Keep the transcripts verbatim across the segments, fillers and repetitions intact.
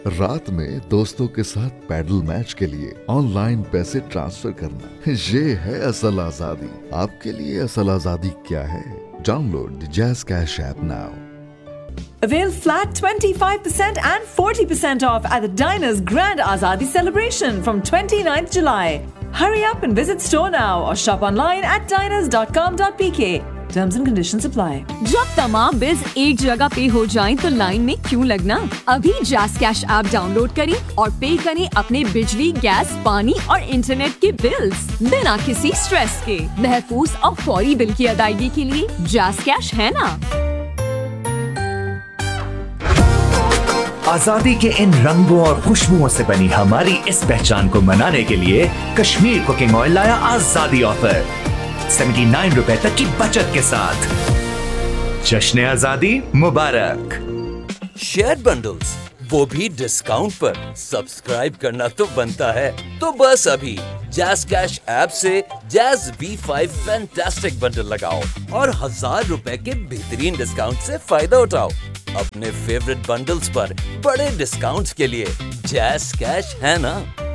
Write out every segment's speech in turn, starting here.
रात में दोस्तों के साथ पैडल मैच के लिए ऑनलाइन पैसे ट्रांसफर करना, ये है असल आजादी। आपके लिए असल आजादी क्या है? Download the jazz cash app now. Avail flat twenty-five percent and forty percent off at the Diners Grand Azadi celebration from twenty-ninth July. Hurry up and visit store now or shop online at diners dot com dot p k. Terms and conditions apply. जब तमाम bills एक जगह पे हो जाएं तो line में क्यों लगना? अभी जैज़ कैश ऐप डाउनलोड करें और पे करें अपने बिजली, गैस, पानी और इंटरनेट के बिल्स बिना किसी स्ट्रेस के। महफूज और फौरी बिल की अदायगी के लिए जैज़ कैश है ना? आजादी के इन रंगों और खुशबुओं से बनी हमारी इस पहचान को मनाने के लिए कश्मीर कुकिंग ऑयल लाया आजादी ऑफर उन्यासी रुपए तक की बचत के साथ। जश्न आजादी मुबारक। शेयर बंडल्स, वो भी डिस्काउंट पर। सब्सक्राइब करना तो बनता है, तो बस अभी जैज़ कैश ऐप से jazz B five fantastic bundle लगाओ और हजार रुपए के बेहतरीन डिस्काउंट से फायदा उठाओ। अपने फेवरेट बंडल्स पर बड़े डिस्काउंट्स के लिए जैज़ कैश है ना?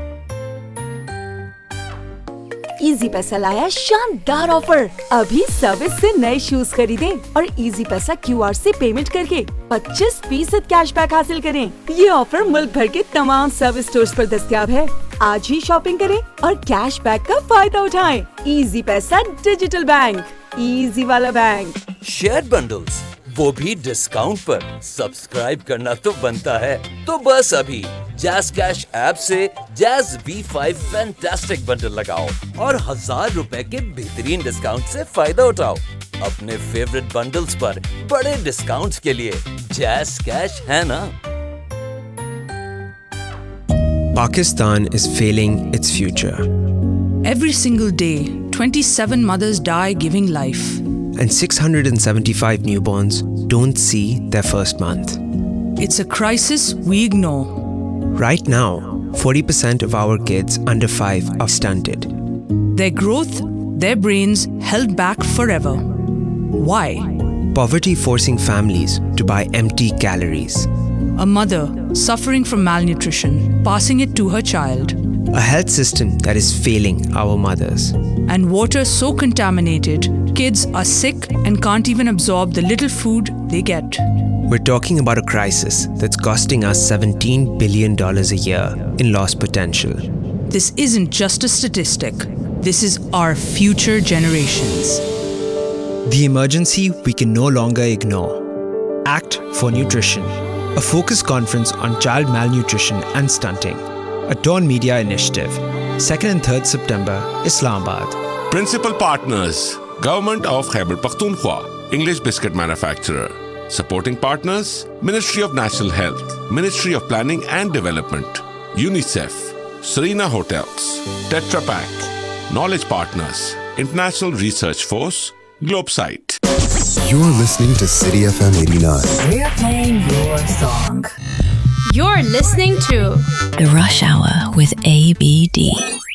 इजी पैसा लाया शानदार ऑफर। अभी सर्विस से नए शूज खरीदें और इजी पैसा क्यू आर से पेमेंट करके पच्चीस फीसद कैशबैक हासिल करें। ये ऑफर मुल्क भर के तमाम सर्विस स्टोर्स पर दस्तयाब है। आज ही शॉपिंग करें और कैशबैक का फायदा उठाएं। इजी पैसा डिजिटल बैंक, इजी वाला बैंक। शेयर बंडल्स, वो भी डिस्काउंट पर। सब्सक्राइब करना तो बनता है, तो बस अभी जैज़ कैश ऐप से jazz B five fantastic bundle लगाओ और हजार रुपए के बेहतरीन डिस्काउंट से फायदा उठाओ। अपने फेवरेट बंडल्स पर बड़े डिस्काउंट्स के लिए जैज़ कैश है ना? Pakistan is failing its future. Every single day, twenty-seven mothers die giving life. And six hundred seventy-five newborns don't see their first month. It's a crisis we ignore. Right now, forty percent of our kids under five are stunted. Their growth, their brains held back forever. Why? Poverty forcing families to buy empty calories. A mother suffering from malnutrition, passing it to her child. A health system that is failing our mothers. And water so contaminated, kids are sick and can't even absorb the little food they get. We're talking about a crisis that's costing us seventeen billion dollars a year in lost potential. This isn't just a statistic. This is our future generations. The emergency we can no longer ignore. Act for Nutrition. A focus conference on child malnutrition and stunting. A Dawn Media initiative. second and third September, Islamabad. Principal partners, Government of Khyber Pakhtunkhwa, English biscuit manufacturer. Supporting partners, Ministry of National Health, Ministry of Planning and Development, UNICEF, Serena Hotels, Tetra Pak. Knowledge partners, International Research Force, Globesite. You're listening to City F M eighty-nine. We're playing your song. You're listening to The Rush Hour with A B D.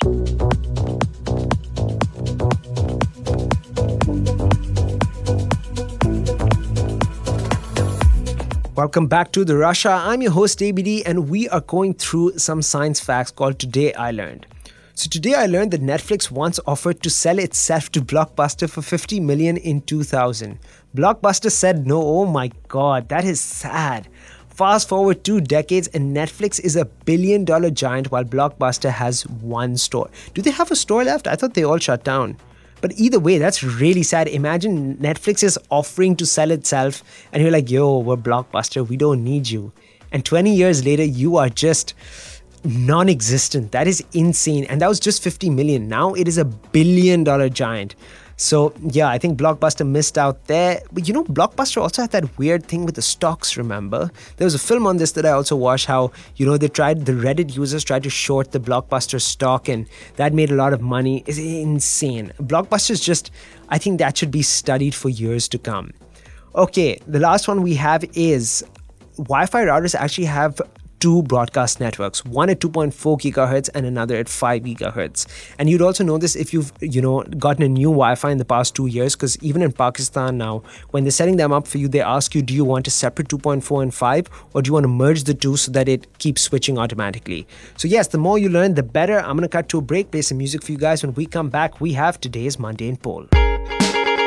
Welcome back to The Rush Hour. I'm your host A B D and we are going through some science facts called Today I Learned. So today I learned that Netflix once offered to sell itself to Blockbuster for fifty million dollars in two thousand. Blockbuster said no. Oh my god, that is sad. Fast forward two decades and Netflix is a billion dollar giant while Blockbuster has one store. Do they have a store left? I thought they all shut down. But either way, that's really sad. Imagine Netflix is offering to sell itself and you're like, yo, we're Blockbuster, we don't need you. And twenty years later, you are just non-existent. That is insane. And that was just fifty million. Now it is a billion dollar giant. So yeah, I think Blockbuster missed out there. But you know, Blockbuster also had that weird thing with the stocks, remember? There was a film on this that I also watched how, you know, they tried, the Reddit users tried to short the Blockbuster stock and that made a lot of money. It's insane. Blockbuster is just, I think that should be studied for years to come. Okay, the last one we have is Wi-Fi routers actually have two broadcast networks, one at two point four gigahertz and another at five gigahertz. And you'd also know this if you've, you know, gotten a new Wi-Fi in the past two years, because even in Pakistan now, when they're setting them up for you, they ask you, do you want a separate two point four and five, or do you want to merge the two so that it keeps switching automatically? So yes, the more you learn, the better. I'm going to cut to a break, play some music for you guys. When we come back, we have today's Mundane Poll.